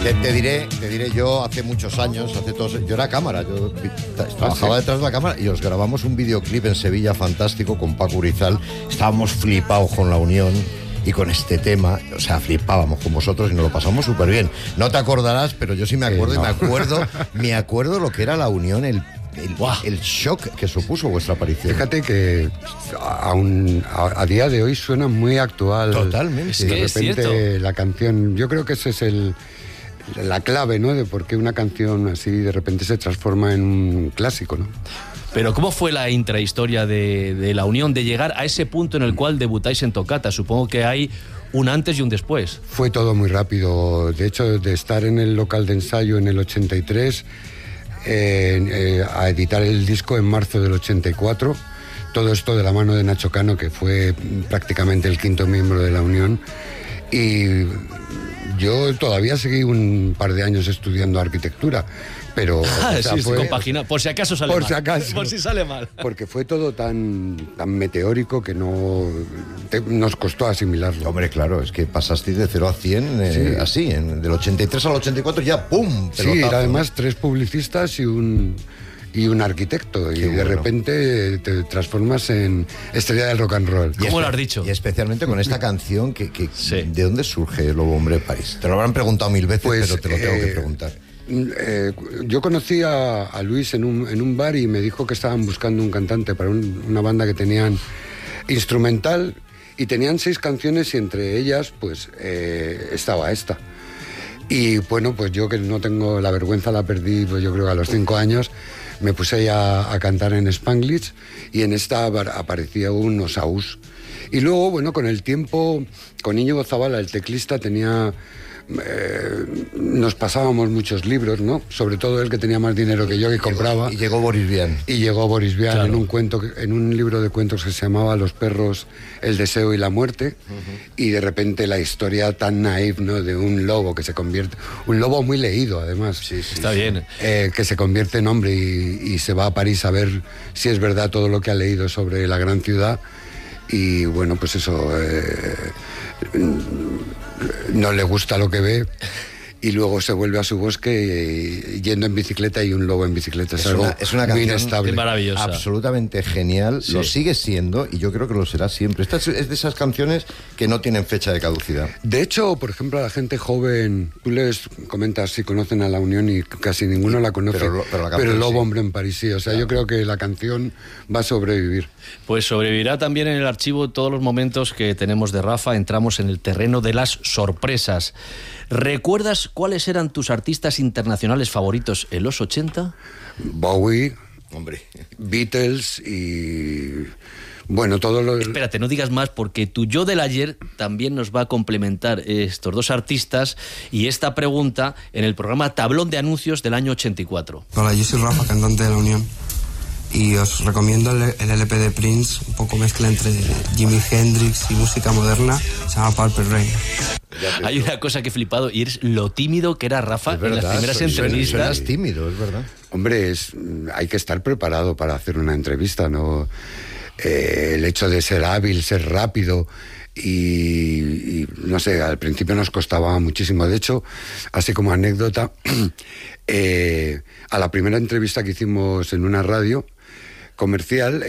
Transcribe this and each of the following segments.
Te diré, yo hace muchos años, yo era cámara, yo trabajaba detrás de la cámara y os grabamos un videoclip en Sevilla fantástico con Paco Urizal. Estábamos flipados con La Unión y con este tema, o sea, flipábamos con vosotros y nos lo pasamos súper bien. No te acordarás, pero yo sí me acuerdo, y me acuerdo lo que era La Unión, el shock que supuso vuestra aparición. Fíjate que a día de hoy suena muy actual. Totalmente. Es que de repente la canción, yo creo que ese es la clave, ¿no? De por qué una canción así de repente se transforma en un clásico, ¿no? Pero ¿cómo fue la intrahistoria de La Unión, de llegar a ese punto en el cual debutáis en Toccata? Supongo que hay un antes y un después. Fue todo muy rápido. De hecho, de estar en el local de ensayo en el 83, a editar el disco en marzo del 84, todo esto de la mano de Nacho Cano, que fue prácticamente el quinto miembro de La Unión, y yo todavía seguí un par de años estudiando arquitectura, pero compagina, por si acaso sale mal. Por si sale mal. Porque fue todo tan meteórico que nos costó asimilarlo. Hombre, claro, es que pasasteis de 0 a 100 así, del 83 al 84 ya ¡pum! Sí, y además 3 publicistas y un arquitecto. Qué y de repente te transformas en estrella del rock and roll. ¿Cómo lo has dicho? Y especialmente con esta canción ¿de dónde surge Lobo Hombre de París? Te lo habrán preguntado 1000 veces, pero te lo tengo que preguntar. Yo conocí a Luis en un bar y me dijo que estaban buscando un cantante para una banda que tenían instrumental, y tenían 6 canciones y entre ellas pues estaba esta. Y bueno, pues yo, que no tengo la vergüenza, la perdí pues yo creo que a los 5 años, me puse ya a cantar en Spanglish, y en esta aparecía un Osaús. Y luego, bueno, con el tiempo, con Íñigo Zabala, el teclista, nos pasábamos muchos libros, ¿no? Sobre todo él, que tenía más dinero que yo, que compraba. Y llegó Boris Vian. Claro. En un libro de cuentos que se llamaba Los perros, el deseo y la muerte. Y de repente la historia tan naif, ¿no? De un lobo que se convierte... Un lobo muy leído, además. Sí, está bien. Que se convierte en hombre y se va a París a ver si es verdad todo lo que ha leído sobre la gran ciudad. Y bueno, pues eso... no le gusta lo que ve, y luego se vuelve a su bosque yendo en bicicleta, y un lobo en bicicleta. Es una canción muy inestable. Maravillosa. Absolutamente genial. Sí. Lo sigue siendo, y yo creo que lo será siempre. Esta es de esas canciones que no tienen fecha de caducidad. De hecho, por ejemplo, a la gente joven, tú les comentas si conocen a La Unión y casi ninguno la conoce. Pero Lobo Hombre en París, sí. O sea, claro. Yo creo que la canción va a sobrevivir. Pues sobrevivirá también en el archivo todos los momentos que tenemos de Rafa. Entramos en el terreno de las sorpresas. ¿Recuerdas cuáles eran tus artistas internacionales favoritos en los 80? Bowie, hombre, Beatles y... Bueno, todo lo... Espérate, no digas más, porque tu yo del ayer también nos va a complementar estos dos artistas y esta pregunta en el programa Tablón de Anuncios del año 84. Hola, yo soy Rafa, cantante de La Unión, y os recomiendo el LP de Prince, un poco mezcla entre Jimi Hendrix y música moderna, se llama Purple Rain. Hay una cosa que he flipado, y es lo tímido que era Rafa en las primeras entrevistas. Suenas tímido, es verdad. Hombre, hay que estar preparado para hacer una entrevista, ¿no? El hecho de ser hábil, ser rápido y no sé, al principio nos costaba muchísimo. De hecho, así como anécdota, a la primera entrevista que hicimos en una radio comercial,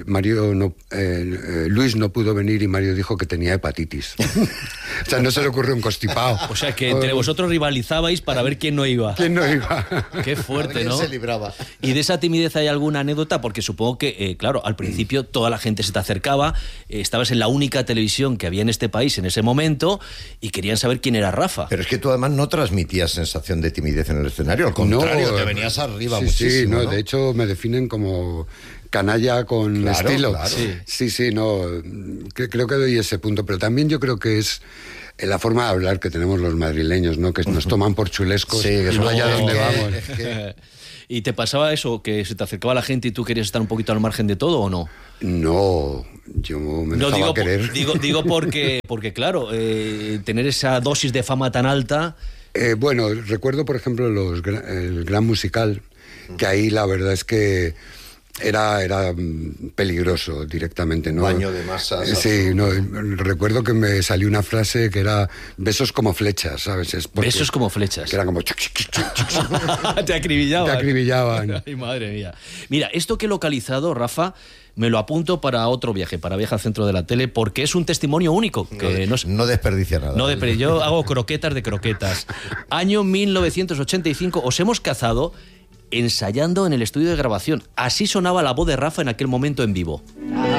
Luis no pudo venir y Mario dijo que tenía hepatitis. O sea, no se le ocurrió un constipado. O sea, que entre vosotros rivalizabais para ver quién no iba. ¿Quién no iba? Qué fuerte, ¿no? Se libraba. ¿Y de esa timidez hay alguna anécdota? Porque supongo que, claro, al principio toda la gente se te acercaba, estabas en la única televisión que había en este país en ese momento y querían saber quién era Rafa. Pero es que tú además no transmitías sensación de timidez en el escenario, al contrario, te venías arriba muchísimo. Sí, ¿no? De hecho me definen como... canalla con estilo. Claro. Sí, no. Creo que doy ese punto, pero también yo creo que es la forma de hablar que tenemos los madrileños, ¿no? Que nos toman por chulescos y vaya donde vamos. ¿Y te pasaba eso, que se te acercaba la gente y tú querías estar un poquito al margen de todo o no? No, yo me dejaba querer. Digo porque claro, tener esa dosis de fama tan alta... Bueno, recuerdo, por ejemplo, el Gran Musical, que ahí la verdad es que era peligroso directamente, ¿no? Baño de masas. Sí, no, recuerdo que me salió una frase que era besos como flechas, ¿sabes? Besos como flechas. Que era como... Te acribillaban. Te acribillaban. Ay, madre mía. Mira, esto que he localizado, Rafa, me lo apunto para otro viaje, para Viaje al Centro de la Tele, porque es un testimonio único. Que no desperdicia nada. Yo hago croquetas de croquetas. Año 1985, os hemos cazado ensayando en el estudio de grabación. Así sonaba la voz de Rafa en aquel momento en vivo.